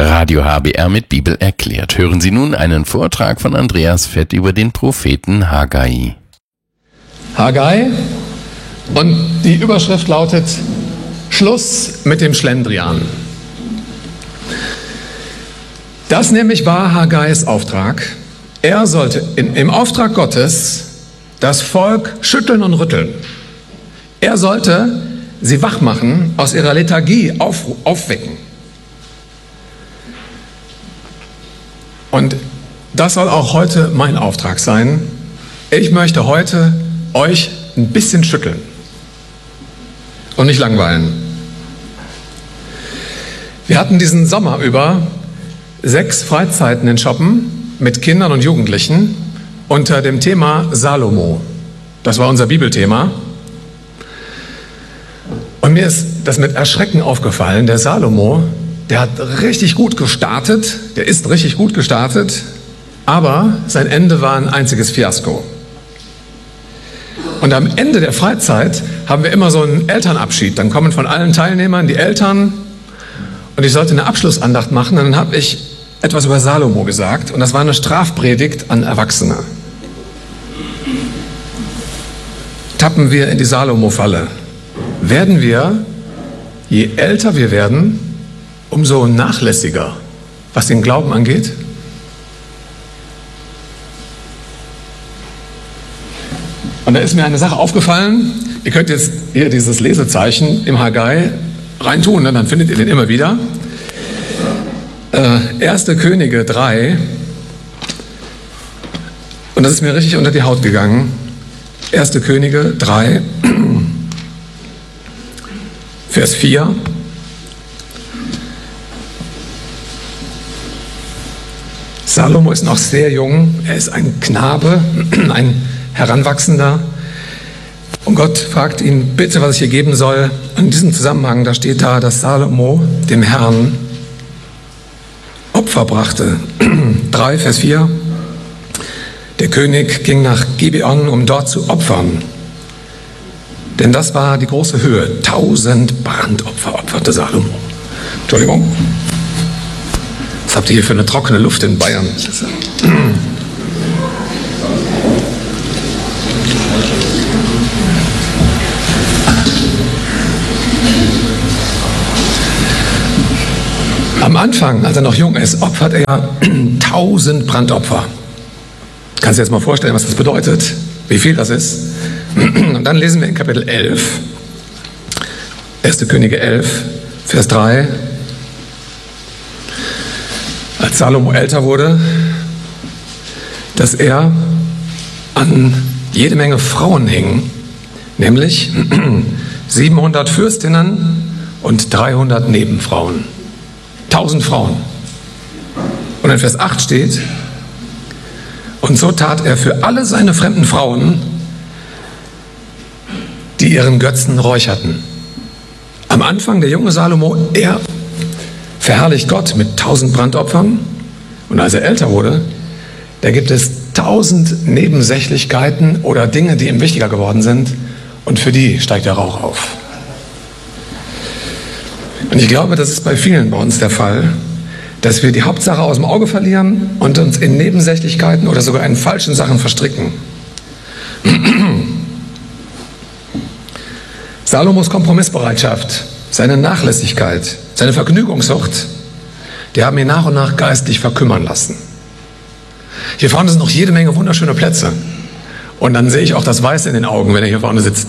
Radio HBR mit Bibel erklärt. Hören Sie nun einen Vortrag von Andreas Fett über den Propheten Haggai. Haggai, und die Überschrift lautet Schluss mit dem Schlendrian. Das nämlich war Haggais Auftrag. Er sollte im Auftrag Gottes das Volk schütteln und rütteln. Er sollte sie wach machen, aus ihrer Lethargie aufwecken. Und das soll auch heute mein Auftrag sein. Ich möchte heute euch ein bisschen schütteln und nicht langweilen. Wir hatten diesen Sommer über 6 Freizeiten in Schoppen mit Kindern und Jugendlichen unter dem Thema Salomo. Das war unser Bibelthema. Und mir ist das mit Erschrecken aufgefallen. Der Salomo, der hat richtig gut gestartet, der ist richtig gut gestartet, aber sein Ende war ein einziges Fiasko. Und am Ende der Freizeit haben wir immer so einen Elternabschied. Dann kommen von allen Teilnehmern die Eltern und ich sollte eine Abschlussandacht machen. Und dann habe ich etwas über Salomo gesagt und das war eine Strafpredigt an Erwachsene. Tappen wir in die Salomo-Falle. Werden wir, je älter wir werden, umso nachlässiger, was den Glauben angeht? Und da ist mir eine Sache aufgefallen. Ihr könnt jetzt hier dieses Lesezeichen im Haggai reintun, ne? Dann findet ihr den immer wieder. 1. Könige 3. Und das ist mir richtig unter die Haut gegangen. 1. Könige 3, Vers 4. Salomo ist noch sehr jung. Er ist ein Knabe, ein Heranwachsender. Und Gott fragt ihn, bitte, was ich hier geben soll. Und in diesem Zusammenhang, da steht da, dass Salomo dem Herrn Opfer brachte. 3, Vers 4. Der König ging nach Gibeon, um dort zu opfern. Denn das war die große Höhe. 1000 Brandopfer opferte Salomo. Entschuldigung. Was habt ihr hier für eine trockene Luft in Bayern? Am Anfang, als er noch jung ist, opfert er 1000 Brandopfer. Kannst du dir jetzt mal vorstellen, was das bedeutet? Wie viel das ist? Und dann lesen wir in Kapitel 11, 1. Könige 11, Vers 3. Als Salomo älter wurde, dass er an jede Menge Frauen hing, nämlich 700 Fürstinnen und 300 Nebenfrauen. 1000 Frauen. Und in Vers 8 steht, und so tat er für alle seine fremden Frauen, die ihren Götzen räucherten. Am Anfang der junge Salomo, er verherrlicht Gott mit 1000 Brandopfern. Und als er älter wurde, da gibt es 1000 Nebensächlichkeiten oder Dinge, die ihm wichtiger geworden sind. Und für die steigt der Rauch auf. Und ich glaube, das ist bei vielen bei uns der Fall, dass wir die Hauptsache aus dem Auge verlieren und uns in Nebensächlichkeiten oder sogar in falschen Sachen verstricken. Salomos Kompromissbereitschaft, seine Nachlässigkeit, seine Vergnügungssucht, die haben ihn nach und nach geistlich verkümmern lassen. Hier vorne sind noch jede Menge wunderschöne Plätze. Und dann sehe ich auch das Weiße in den Augen, wenn er hier vorne sitzt.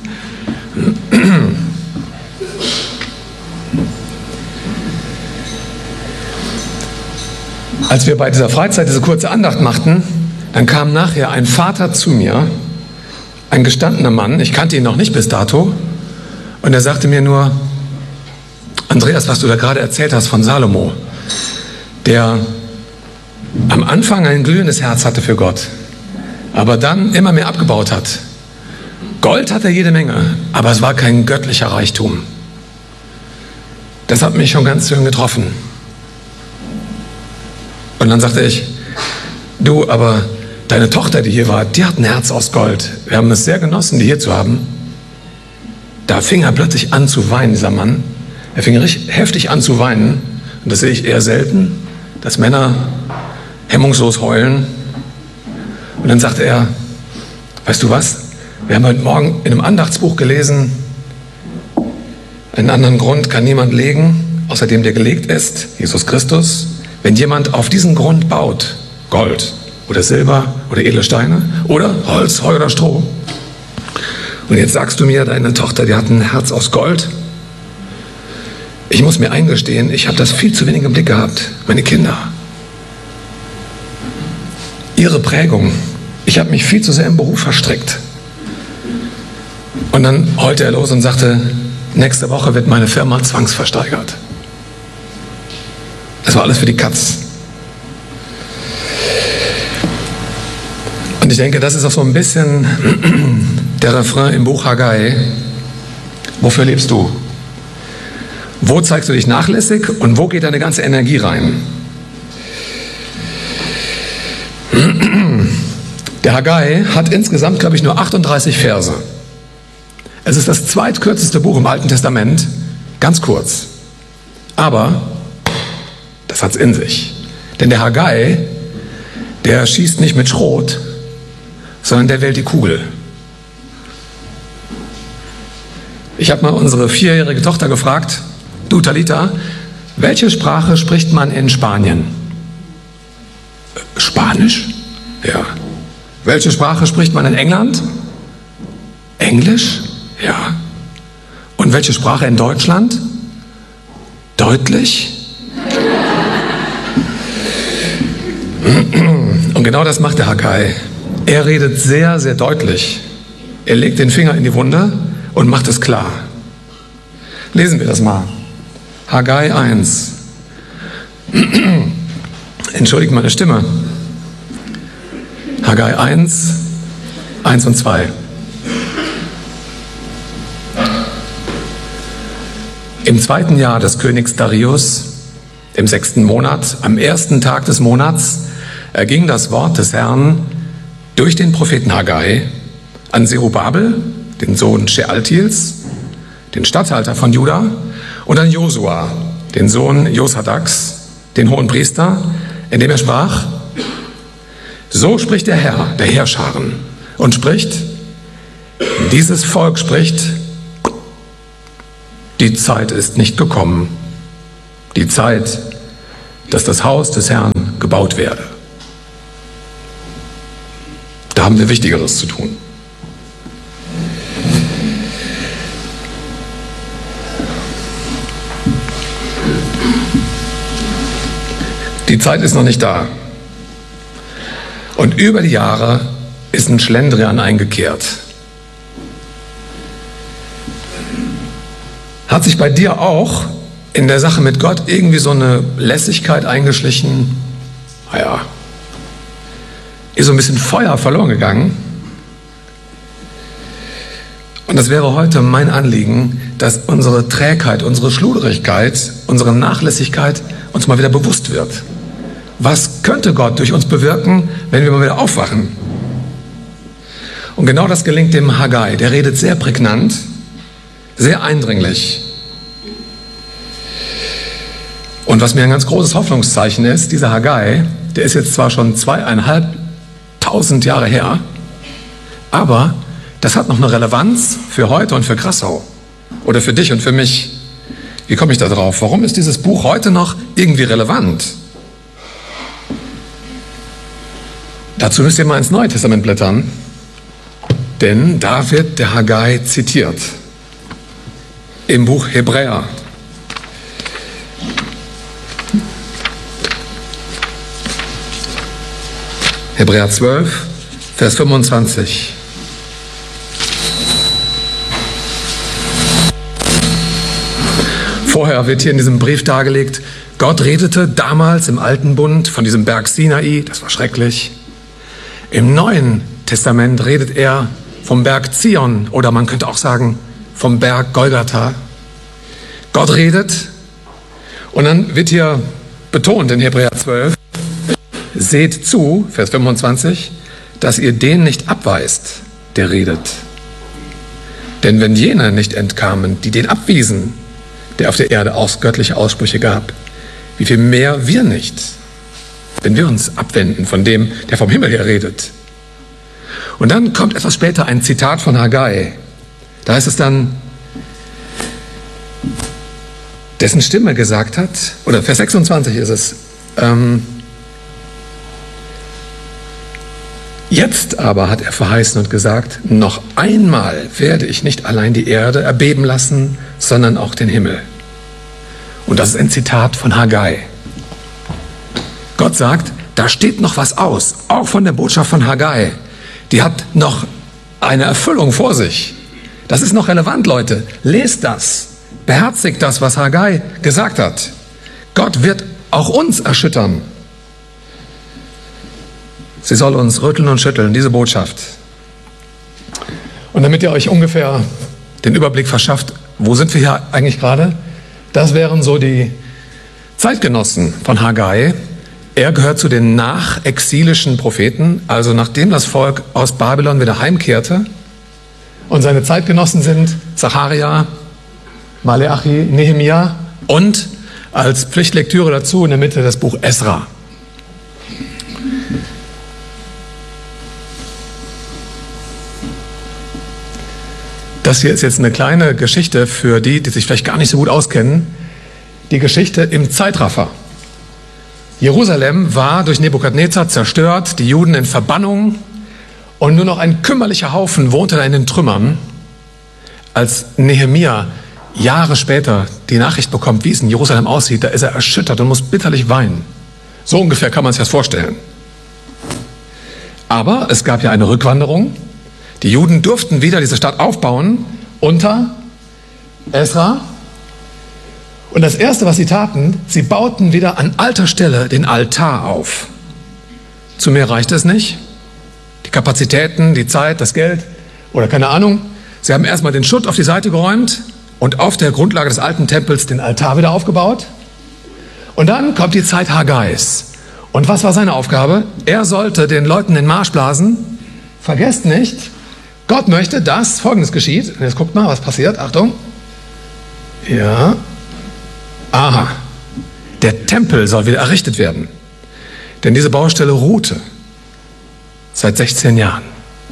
Als wir bei dieser Freizeit diese kurze Andacht machten, dann kam nachher ein Vater zu mir, ein gestandener Mann, ich kannte ihn noch nicht bis dato, und er sagte mir nur, Andreas, was du da gerade erzählt hast von Salomo, der am Anfang ein glühendes Herz hatte für Gott, aber dann immer mehr abgebaut hat. Gold hat er jede Menge, aber es war kein göttlicher Reichtum. Das hat mich schon ganz schön getroffen. Und dann sagte ich, du, aber deine Tochter, die hier war, die hat ein Herz aus Gold. Wir haben es sehr genossen, die hier zu haben. Da fing er plötzlich an zu weinen, dieser Mann. Er fing richtig heftig an zu weinen und das sehe ich eher selten, dass Männer hemmungslos heulen. Und dann sagte er, weißt du was, wir haben heute Morgen in einem Andachtsbuch gelesen, einen anderen Grund kann niemand legen, außer dem, der gelegt ist, Jesus Christus. Wenn jemand auf diesen Grund baut, Gold oder Silber oder edle Steine oder Holz, Heu oder Stroh, und jetzt sagst du mir, deine Tochter, die hat ein Herz aus Gold. Ich muss mir eingestehen, ich habe das viel zu wenig im Blick gehabt, meine Kinder. Ihre Prägung. Ich habe mich viel zu sehr im Beruf verstrickt. Und dann heulte er los und sagte, nächste Woche wird meine Firma zwangsversteigert. Das war alles für die Katz. Und ich denke, das ist auch so ein bisschen der Refrain im Buch Haggai. Wofür lebst du? Wo zeigst du dich nachlässig und wo geht deine ganze Energie rein? Der Haggai hat insgesamt, glaube ich, nur 38 Verse. Es ist das zweitkürzeste Buch im Alten Testament, ganz kurz. Aber das hat es in sich. Denn der Haggai, der schießt nicht mit Schrot, sondern der wählt die Kugel. Ich habe mal unsere 4-jährige Tochter gefragt, du Talita, welche Sprache spricht man in Spanien? Spanisch? Ja. Welche Sprache spricht man in England? Englisch? Ja. Und welche Sprache in Deutschland? Deutlich? Und genau das macht der Haggai. Er redet sehr, sehr deutlich. Er legt den Finger in die Wunde und macht es klar. Lesen wir das mal. Haggai 1. Entschuldigt meine Stimme. Haggai 1, 1 und 2. Im 2. Jahr des Königs Darius, im 6. Monat, am 1. Tag des Monats, erging das Wort des Herrn durch den Propheten Haggai an Zerubabel, den Sohn Shealtiels, den Statthalter von Juda, und an Josua, den Sohn Josadaks, den Hohenpriester, indem er sprach, so spricht der Herr, der Heerscharen, und spricht, dieses Volk spricht, die Zeit ist nicht gekommen, die Zeit, dass das Haus des Herrn gebaut werde. Da haben wir Wichtigeres zu tun. Die Zeit ist noch nicht da. Und über die Jahre ist ein Schlendrian eingekehrt. Hat sich bei dir auch in der Sache mit Gott irgendwie so eine Lässigkeit eingeschlichen? Naja, ist so ein bisschen Feuer verloren gegangen. Und das wäre heute mein Anliegen, dass unsere Trägheit, unsere Schluderigkeit, unsere Nachlässigkeit uns mal wieder bewusst wird. Was könnte Gott durch uns bewirken, wenn wir mal wieder aufwachen? Und genau das gelingt dem Haggai. Der redet sehr prägnant, sehr eindringlich. Und was mir ein ganz großes Hoffnungszeichen ist, dieser Haggai, der ist jetzt zwar schon 2500 Jahre her, aber das hat noch eine Relevanz für heute und für Grassau. Oder für dich und für mich. Wie komme ich da drauf? Warum ist dieses Buch heute noch irgendwie relevant? Dazu müsst ihr mal ins Neue Testament blättern, denn da wird der Haggai zitiert. Im Buch Hebräer. Hebräer 12, Vers 25. Vorher wird hier in diesem Brief dargelegt, Gott redete damals im Alten Bund von diesem Berg Sinai, das war schrecklich. Im Neuen Testament redet er vom Berg Zion oder man könnte auch sagen vom Berg Golgatha. Gott redet und dann wird hier betont in Hebräer 12, seht zu, Vers 25, dass ihr den nicht abweist, der redet. Denn wenn jene nicht entkamen, die den abwiesen, der auf der Erde göttliche Aussprüche gab, wie viel mehr wir nicht, wenn wir uns abwenden von dem, der vom Himmel her redet. Und dann kommt etwas später ein Zitat von Haggai. Da heißt es dann, dessen Stimme gesagt hat, oder Vers 26 ist es, jetzt aber hat er verheißen und gesagt, noch einmal werde ich nicht allein die Erde erbeben lassen, sondern auch den Himmel. Und das ist ein Zitat von Haggai. Gott sagt, da steht noch was aus, auch von der Botschaft von Haggai. Die hat noch eine Erfüllung vor sich. Das ist noch relevant, Leute. Lest das. Beherzigt das, was Haggai gesagt hat. Gott wird auch uns erschüttern. Sie soll uns rütteln und schütteln, diese Botschaft. Und damit ihr euch ungefähr den Überblick verschafft, wo sind wir hier eigentlich gerade? Das wären so die Zeitgenossen von Haggai. Er gehört zu den nachexilischen Propheten, also nachdem das Volk aus Babylon wieder heimkehrte. Und seine Zeitgenossen sind Zacharia, Maleachi, Nehemia und als Pflichtlektüre dazu in der Mitte das Buch Esra. Das hier ist jetzt eine kleine Geschichte für die, die sich vielleicht gar nicht so gut auskennen. Die Geschichte im Zeitraffer. Jerusalem war durch Nebukadnezar zerstört, die Juden in Verbannung und nur noch ein kümmerlicher Haufen wohnte da in den Trümmern. Als Nehemia Jahre später die Nachricht bekommt, wie es in Jerusalem aussieht, da ist er erschüttert und muss bitterlich weinen. So ungefähr kann man sich das vorstellen. Aber es gab ja eine Rückwanderung. Die Juden durften wieder diese Stadt aufbauen unter Esra. Und das Erste, was sie taten, sie bauten wieder an alter Stelle den Altar auf. Zu mehr reicht es nicht. Die Kapazitäten, die Zeit, das Geld oder keine Ahnung. Sie haben erstmal den Schutt auf die Seite geräumt und auf der Grundlage des alten Tempels den Altar wieder aufgebaut. Und dann kommt die Zeit Haggais. Und was war seine Aufgabe? Er sollte den Leuten den Marsch blasen. Vergesst nicht, Gott möchte, dass Folgendes geschieht. Und jetzt guckt mal, was passiert. Achtung. Ja. Aha. Der Tempel soll wieder errichtet werden. Denn diese Baustelle ruhte seit 16 Jahren.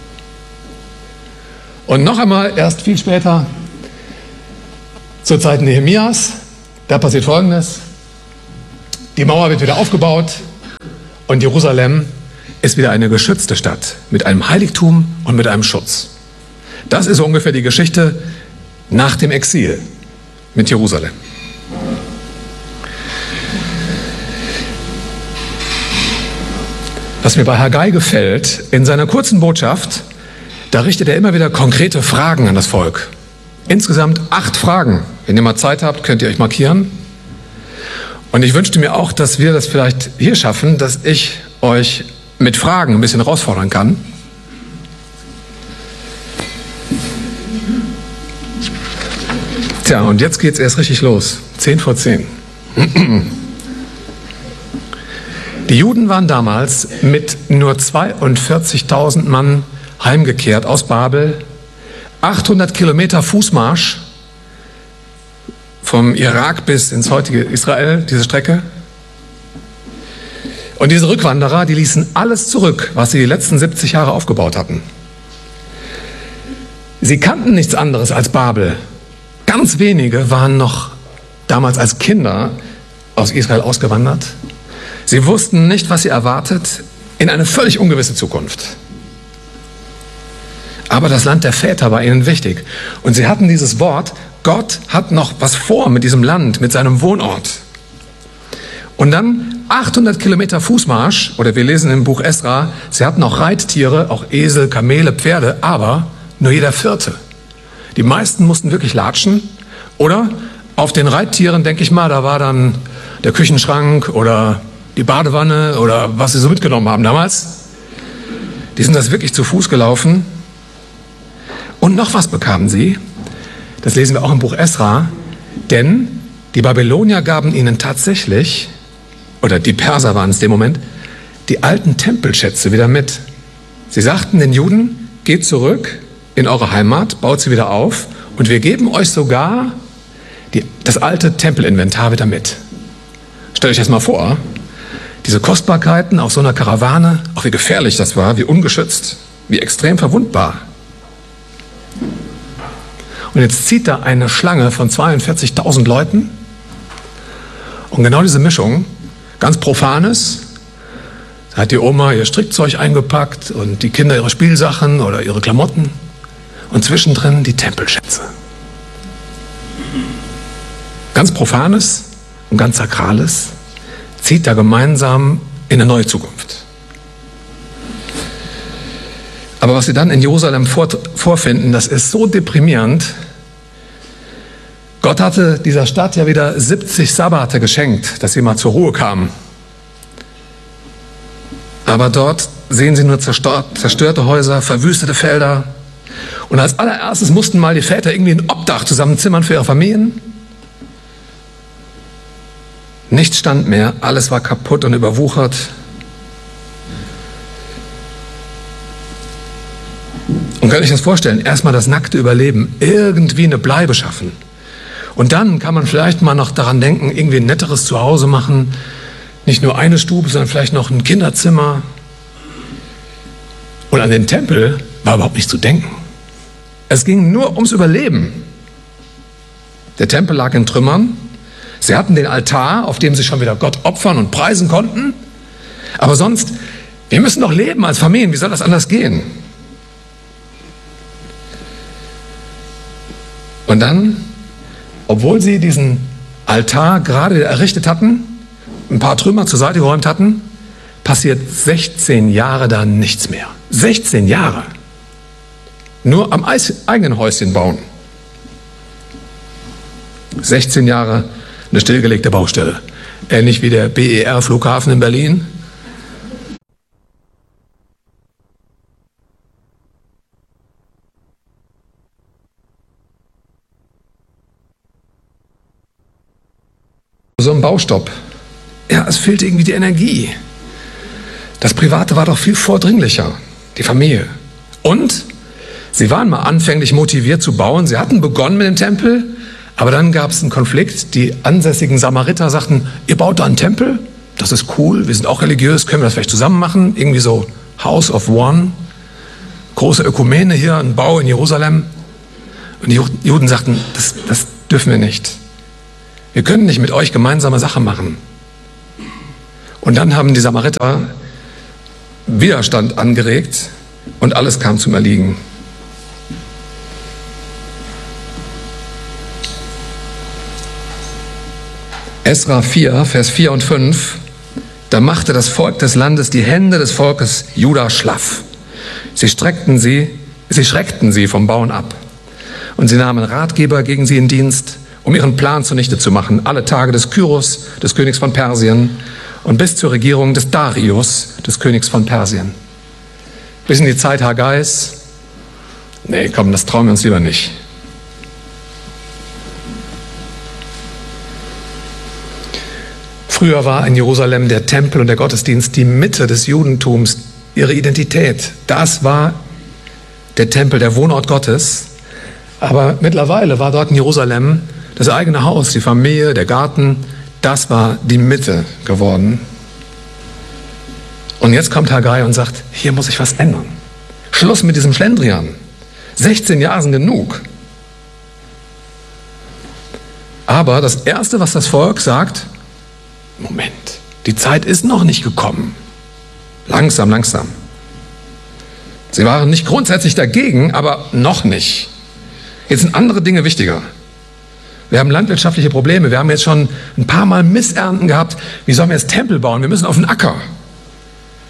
Und noch einmal, erst viel später, zur Zeit Nehemias, da passiert Folgendes. Die Mauer wird wieder aufgebaut und Jerusalem ist wieder eine geschützte Stadt mit einem Heiligtum und mit einem Schutz. Das ist ungefähr die Geschichte nach dem Exil mit Jerusalem. Was mir bei Haggai gefällt, in seiner kurzen Botschaft, da richtet er immer wieder konkrete Fragen an das Volk. Insgesamt 8 Fragen. Wenn ihr mal Zeit habt, könnt ihr euch markieren. Und ich wünschte mir auch, dass wir das vielleicht hier schaffen, dass ich euch mit Fragen ein bisschen herausfordern kann. Tja, und jetzt geht's erst richtig los. 10:10. Die Juden waren damals mit nur 42.000 Mann heimgekehrt aus Babel. 800 Kilometer Fußmarsch vom Irak bis ins heutige Israel, diese Strecke. Und diese Rückwanderer, die ließen alles zurück, was sie die letzten 70 Jahre aufgebaut hatten. Sie kannten nichts anderes als Babel. Ganz wenige waren noch damals als Kinder aus Israel ausgewandert. Sie wussten nicht, was sie erwartet, in eine völlig ungewisse Zukunft. Aber das Land der Väter war ihnen wichtig. Und sie hatten dieses Wort, Gott hat noch was vor mit diesem Land, mit seinem Wohnort. Und dann 800 Kilometer Fußmarsch, oder wir lesen im Buch Esra, sie hatten auch Reittiere, auch Esel, Kamele, Pferde, aber nur jeder 4. Die meisten mussten wirklich latschen. Oder auf den Reittieren, denke ich mal, da war dann der Küchenschrank oder die Badewanne oder was sie so mitgenommen haben damals. Die sind das wirklich zu Fuß gelaufen. Und noch was bekamen sie, das lesen wir auch im Buch Esra, denn die Babylonier gaben ihnen tatsächlich, oder die Perser waren es in dem Moment, die alten Tempelschätze wieder mit. Sie sagten den Juden, geht zurück in eure Heimat, baut sie wieder auf und wir geben euch sogar das alte Tempelinventar wieder mit. Stellt euch das mal vor, diese Kostbarkeiten auf so einer Karawane, auch wie gefährlich das war, wie ungeschützt, wie extrem verwundbar. Und jetzt zieht da eine Schlange von 42.000 Leuten und genau diese Mischung, ganz Profanes, da hat die Oma ihr Strickzeug eingepackt und die Kinder ihre Spielsachen oder ihre Klamotten und zwischendrin die Tempelschätze. Ganz Profanes und ganz Sakrales zieht da gemeinsam in eine neue Zukunft. Aber was sie dann in Jerusalem vorfinden, das ist so deprimierend. Gott hatte dieser Stadt ja wieder 70 Sabbate geschenkt, dass sie mal zur Ruhe kamen. Aber dort sehen sie nur zerstörte Häuser, verwüstete Felder. Und als allererstes mussten mal die Väter irgendwie ein Obdach zusammenzimmern für ihre Familien. Nichts stand mehr, alles war kaputt und überwuchert. Und könnt ihr euch das vorstellen? Erstmal das nackte Überleben, irgendwie eine Bleibe schaffen. Und dann kann man vielleicht mal noch daran denken, irgendwie ein netteres Zuhause machen. Nicht nur eine Stube, sondern vielleicht noch ein Kinderzimmer. Und an den Tempel war überhaupt nicht zu denken. Es ging nur ums Überleben. Der Tempel lag in Trümmern. Sie hatten den Altar, auf dem sie schon wieder Gott opfern und preisen konnten. Aber sonst, wir müssen doch leben als Familien. Wie soll das anders gehen? Und dann, obwohl sie diesen Altar gerade errichtet hatten, ein paar Trümmer zur Seite geräumt hatten, passiert 16 Jahre da nichts mehr. 16 Jahre. Nur am eigenen Häuschen bauen. 16 Jahre eine stillgelegte Baustelle. Ähnlich wie der BER-Flughafen in Berlin. So ein Baustopp. Ja, es fehlte irgendwie die Energie. Das Private war doch viel vordringlicher. Die Familie. Und sie waren mal anfänglich motiviert zu bauen. Sie hatten begonnen mit dem Tempel. Aber dann gab es einen Konflikt. Die ansässigen Samariter sagten, ihr baut da einen Tempel? Das ist cool, wir sind auch religiös, können wir das vielleicht zusammen machen? Irgendwie so House of One, große Ökumene hier, ein Bau in Jerusalem. Und die Juden sagten, das dürfen wir nicht. Wir können nicht mit euch gemeinsame Sachen machen. Und dann haben die Samariter Widerstand angeregt und alles kam zum Erliegen. Esra 4, Vers 4 und 5, da machte das Volk des Landes die Hände des Volkes Juda schlaff. Sie schreckten sie vom Bauen ab. Und sie nahmen Ratgeber gegen sie in Dienst, um ihren Plan zunichte zu machen, alle Tage des Kyros, des Königs von Persien, und bis zur Regierung des Darius, des Königs von Persien. Bis in die Zeit Haggais. Nee, komm, das trauen wir uns lieber nicht. Früher war in Jerusalem der Tempel und der Gottesdienst die Mitte des Judentums, ihre Identität. Das war der Tempel, der Wohnort Gottes. Aber mittlerweile war dort in Jerusalem das eigene Haus, die Familie, der Garten, das war die Mitte geworden. Und jetzt kommt Haggai und sagt, hier muss ich was ändern. Schluss mit diesem Schlendrian. 16 Jahre sind genug. Aber das Erste, was das Volk sagt, Moment, die Zeit ist noch nicht gekommen. Langsam, langsam. Sie waren nicht grundsätzlich dagegen, aber noch nicht. Jetzt sind andere Dinge wichtiger. Wir haben landwirtschaftliche Probleme. Wir haben jetzt schon ein paar Mal Missernten gehabt. Wie sollen wir jetzt Tempel bauen? Wir müssen auf den Acker.